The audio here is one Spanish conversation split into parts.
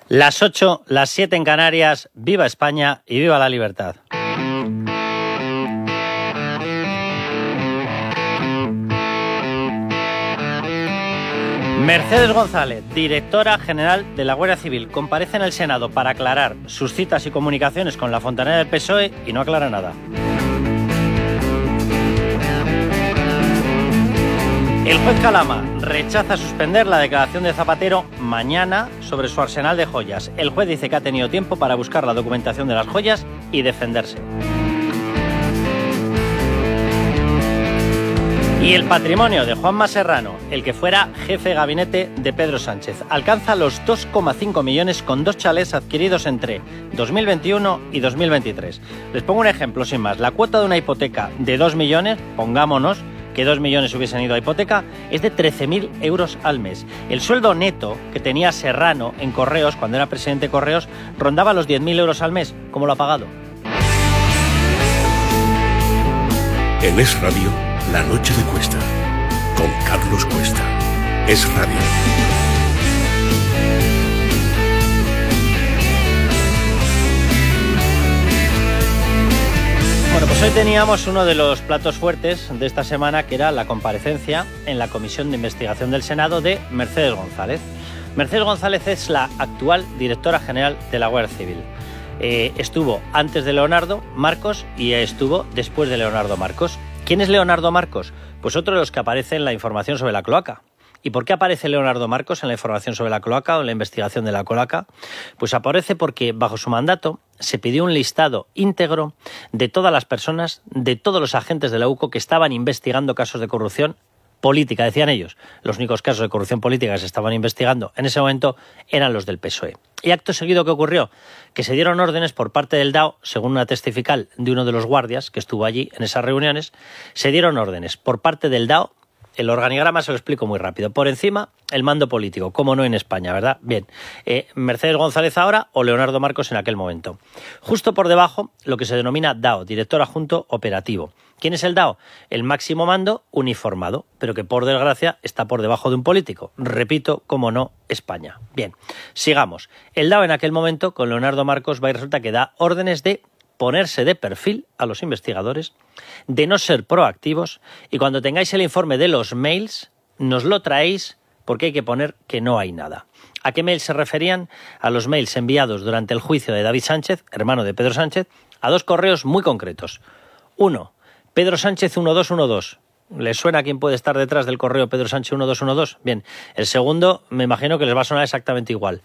Las 8, las 7 en Canarias, viva España y viva la libertad. Mercedes González, directora general de la Guardia Civil, comparece en el Senado para aclarar sus citas y comunicaciones con la fontanera del PSOE y no aclara nada. El juez Calama rechaza suspender la declaración de Zapatero mañana sobre su arsenal de joyas. El juez dice que ha tenido tiempo para buscar la documentación de las joyas y defenderse. Y el patrimonio de Juanma Serrano, el que fuera jefe de gabinete de Pedro Sánchez, alcanza los 2,5 millones con 2 chalés adquiridos entre 2021 y 2023. Les pongo un ejemplo sin más. La cuota de una hipoteca de 2 millones, pongámonos que 2 millones hubiesen ido a hipoteca, es de 13.000 euros al mes. El sueldo neto que tenía Serrano en Correos, cuando era presidente de Correos, rondaba los 10.000 euros al mes. ¿Cómo lo ha pagado? En Es Radio, La Noche de Cuesta, con Carlos Cuesta. Es Radio. Bueno, pues hoy teníamos uno de los platos fuertes de esta semana, que era la comparecencia en la Comisión de Investigación del Senado de Mercedes González. Mercedes González es la actual directora general de la Guardia Civil. Estuvo antes de Leonardo Marcos y estuvo después de Leonardo Marcos. ¿Quién es Leonardo Marcos? Pues otro de los que aparece en la información sobre la cloaca. ¿Y por qué aparece Leonardo Marcos en la información sobre la cloaca o en la investigación de la cloaca? Pues aparece porque bajo su mandato se pidió un listado íntegro de todas las personas, de todos los agentes de la UCO que estaban investigando casos de corrupción política, decían ellos. Los únicos casos de corrupción política que se estaban investigando en ese momento eran los del PSOE. Y acto seguido, ¿qué ocurrió? Que se dieron órdenes por parte del DAO, según una testifical de uno de los guardias que estuvo allí en esas reuniones, se dieron órdenes por parte del DAO. El organigrama se lo explico muy rápido. Por encima, el mando político, como no en España, ¿verdad? Bien, Mercedes González ahora o Leonardo Marcos en aquel momento. Justo por debajo, lo que se denomina DAO, Director Adjunto Operativo. ¿Quién es el DAO? El máximo mando uniformado, pero que por desgracia está por debajo de un político. Repito, como no, España. Bien, sigamos. El DAO en aquel momento, con Leonardo Marcos, va y resulta que da órdenes de ponerse de perfil a los investigadores, de no ser proactivos, y cuando tengáis el informe de los mails, nos lo traéis porque hay que poner que no hay nada. ¿A qué mails se referían? A los mails enviados durante el juicio de David Sánchez, hermano de Pedro Sánchez, a 2 correos muy concretos. Uno, Pedro Sánchez 1212. ¿Les suena quién puede estar detrás del correo Pedro Sánchez 1212? Bien, el segundo me imagino que les va a sonar exactamente igual.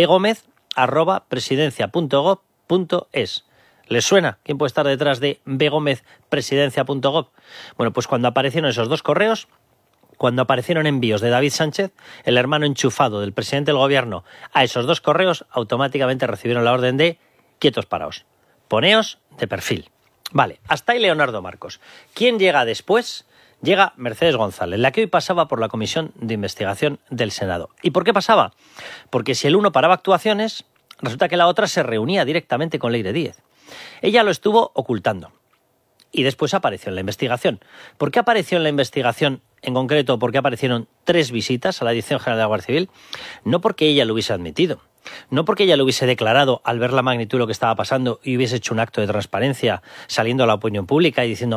bgomez@presidencia.gov.es. ¿Les suena quién puede estar detrás de bgomezpresidencia.gov? Bueno, pues cuando aparecieron esos 2 correos, cuando aparecieron envíos de David Sánchez, el hermano enchufado del presidente del gobierno, a esos 2 correos, automáticamente recibieron la orden de quietos paraos, poneos de perfil. Vale, hasta ahí Leonardo Marcos. ¿Quién llega después? Llega Mercedes González, la que hoy pasaba por la Comisión de Investigación del Senado. ¿Y por qué pasaba? Porque si el uno paraba actuaciones, resulta que la otra se reunía directamente con Leire Díez. Ella lo estuvo ocultando y después apareció en la investigación. ¿Por qué apareció en la investigación en concreto? ¿Por qué aparecieron 3 visitas a la Dirección General de la Guardia Civil? No porque ella lo hubiese admitido, no porque ella lo hubiese declarado al ver la magnitud de lo que estaba pasando y hubiese hecho un acto de transparencia saliendo a la opinión pública y diciendo